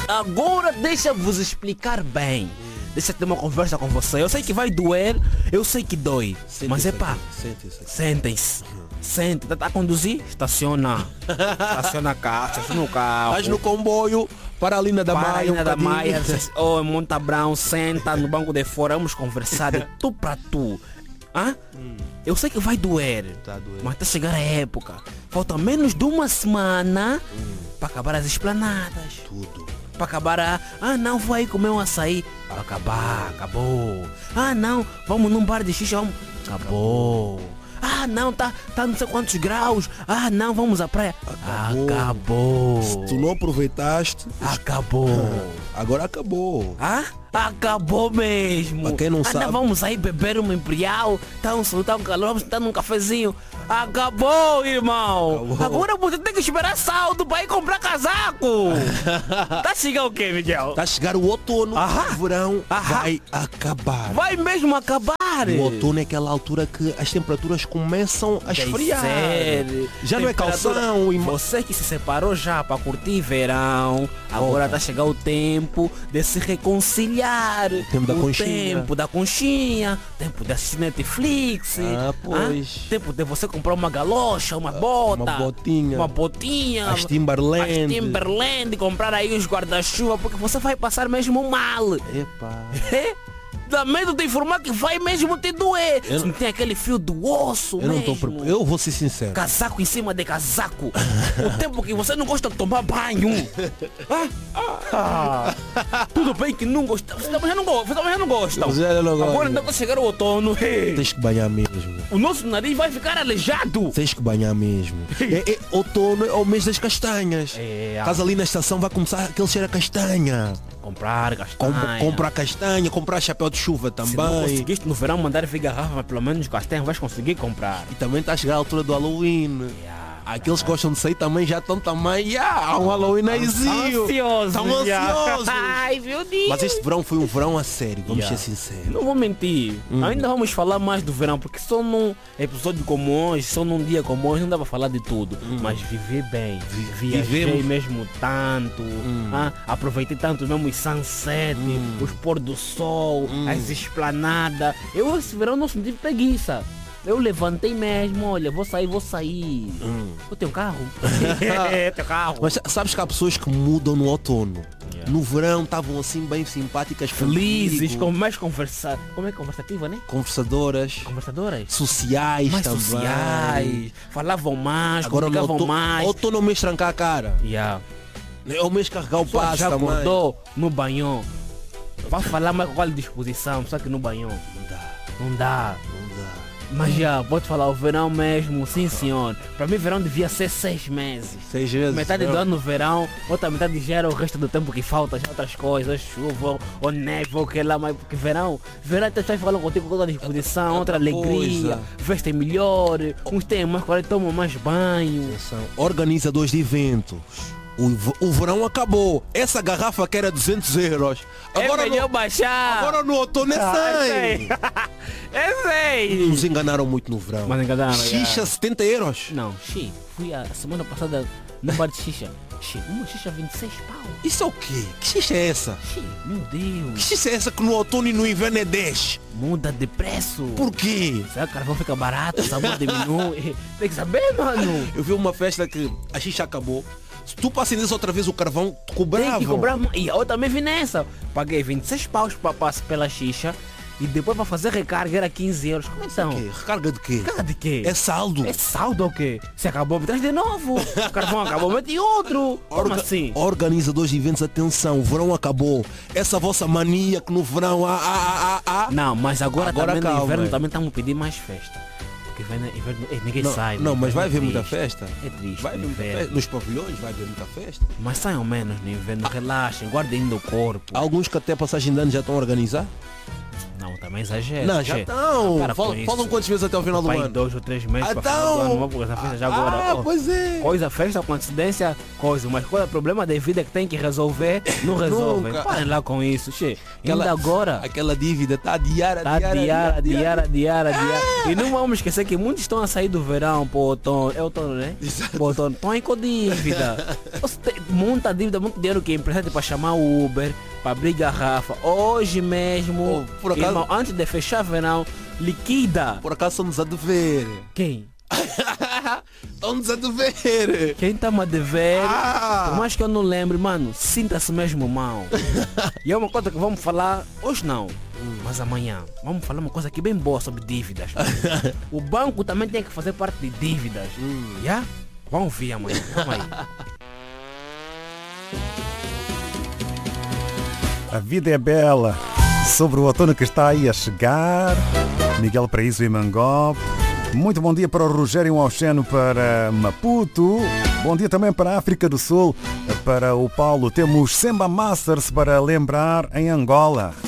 Agora deixa-vos explicar bem. Deixa eu ter uma conversa com você. Eu sei que vai doer, eu sei que dói. Mas é pá, sentem-se. Sente, tá a conduzir? Estaciona. Estaciona cá, estaciona o carro. Estás no comboio, para ali na da Maia. Para da Maia, oh, Monta Brown, senta no banco de fora, vamos conversar de tu para tu. Hã? Eu sei que vai doer, mas tá a chegar a época. Falta menos de uma semana para acabar as esplanadas. Tudo. Para acabar a... Ah não, vou aí comer um açaí. Para acabar, acabou. Ah não, vamos num bar de xixa, vamos... Acabou. Ah não, tá não sei quantos graus. Ah não, vamos à praia. Acabou. Se tu não aproveitaste... Acabou. Agora acabou. Ah? Acabou mesmo. Para quem não sabe... Não, vamos aí beber uma Imperial. Tá um calor, vamos estar num cafezinho. Acabou, irmão. Acabou. Agora você tem que esperar saldo para ir comprar casaco. Tá chegando o quê, Miguel? Tá a chegar o outono. O verão vai acabar. Vai mesmo acabar. O outono é aquela altura que as temperaturas começam a esfriar. Já não é calção. Você que se separou já para curtir verão, agora tá chegando o tempo de se reconciliar. O tempo da conchinha. Tempo da conchinha. Tempo de assistir Netflix. Pois. Tempo de você comprar uma galocha, uma bota. Uma botinha. As Timberland. Comprar aí os guarda-chuva, porque você vai passar mesmo mal. Epa. Dá medo de informar que vai mesmo te doer. Se não tem aquele fio do osso mesmo. Eu vou ser sincero. Casaco em cima de casaco. O tempo que você não gosta de tomar banho. Tudo bem que não gosta. Você também já não gosta. Agora ainda vai chegar o outono. Tens que banhar mesmo. O nosso nariz vai ficar aleijado. Tens que banhar mesmo. Outono é o mês das castanhas. Estás ali na estação, vai começar aquele cheiro a castanha. Comprar castanha. Comprar castanha, comprar chapéu de chuva também. Se não conseguiste no verão mandar vir garrafa, mas pelo menos castanha vais conseguir comprar. E também está a chegar a altura do Halloween. Aqueles que gostam de sair também já estão também. Há um Halloween aizio. Estão ansiosos. Ai, meu Deus. Mas este verão foi um verão a sério, vamos ser sinceros. Não vou mentir. Ainda vamos falar mais do verão, porque só num episódio como hoje, só num dia como hoje, não dá para falar de tudo. Mas viver bem. Viajei mesmo tanto. Aproveitei tanto mesmo os sunset, os pôr do sol, as esplanadas. Eu esse verão não senti preguiça. Eu levantei mesmo, olha, vou sair. Eu tenho carro. Tenho carro. Mas sabes que há pessoas que mudam no outono. No verão estavam assim bem simpáticas, felizes, com mais conversar. Como é conversativa, né? Conversadoras. Sociais mais também. Sociais. Falavam mais, agora comunicavam mais. Outono é o mês trancar a cara. É o mês carregar o passo já também. Acordou no banho. Vai falar mais com qual disposição, só que no banho. Não dá. Mas vou te falar, o verão mesmo, sim senhor. Para mim verão devia ser 6 meses. 6 meses. Metade do ano no verão, outra metade já era o resto do tempo que falta, já outras coisas, chuva, ou neve, ou que lá, mas porque verão até estás falando contigo com toda a disposição, outra alegria, vestem melhor, uns têm mais 40, tomam mais banho. Organizadores de eventos. O verão acabou. Essa garrafa que era 200 euros. Agora é melhor baixar. Agora no outono é 100. É 100. Nos enganaram muito no verão. Mas enganaram. Xixa 70 euros. Não, fui a semana passada no bar de xixa. Uma xixa 26 pau. Isso é o quê? Que xixa é essa? Meu Deus. Que xixa é essa que no outono e no inverno é 10? Muda de preço. Por quê? Será que o carvão fica barato? O sabor diminui? Tem que saber, mano. Eu vi uma festa que a xixa acabou. Se tu acendesse outra vez o carvão, te cobrava. Tem que cobrar. E eu também vi nessa. Paguei 26 paus pela xixa. E depois para fazer recarga era 15 euros. Como então? Recarga de quê? Recarga de quê? É saldo. É saldo ou quê? Se acabou, me traz de novo. O carvão acabou, mete outro. Como assim? Organizadores de eventos, atenção, o verão acabou. Essa vossa mania que no verão Não, mas agora também no inverno também estamos pedindo mais festa. Porque inverno ninguém sai. Não, mas vai haver muita festa. É triste. Vai haver muita festa. Nos pavilhões vai haver muita festa. Mas saiam menos no inverno, relaxem, guardem o corpo. Alguns que até a passagem de ano já estão a organizar? Não, também exagero. Não, já estão. Falam quantos meses até o final do ano? 2 ou 3 meses para final do ano. Porque essa festa já agora. Pois é. Coisa, festa com antecedência, coisa. Mas qual é o problema da vida que tem que resolver? Não resolve. Parem lá com isso, che. Ainda agora. Aquela dívida está a diária. E não vamos esquecer que muitos estão a sair do verão para o outono. É outono, né? Para o outono. Estão aí com dívida. Muita dívida, muito dinheiro que é emprestado para chamar o Uber, para abrir garrafa. Hoje mesmo, por acaso, irmão, antes de fechar verão, liquida. Por acaso estão-nos a dever. Quem? Estão-nos a dever. Quem está-me a dever? Por mais que eu não lembre, mano, sinta-se mesmo mal. E é uma coisa que vamos falar hoje não, mas amanhã. Vamos falar uma coisa aqui bem boa sobre dívidas. O banco também tem que fazer parte de dívidas. Yeah? Vamos ver amanhã. Vamos aí. A vida é bela. Sobre o outono que está aí a chegar. Miguel Paraíso e Mangope. Muito bom dia para o Rogério Alcheno, para Maputo. Bom dia também para a África do Sul. Para o Paulo temos Semba Masters para lembrar em Angola.